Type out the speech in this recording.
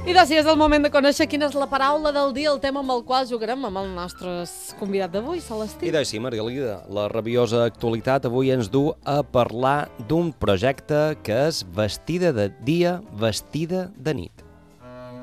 I doncs és el moment de conèixer quina és la paraula del dia, el tema amb el qual jugarem amb el nostre convidat d'avui, Celestí. I doncs sí, Margalida, la rabiosa actualitat avui ens du a parlar d'un projecte que és vestida de dia, vestida de nit.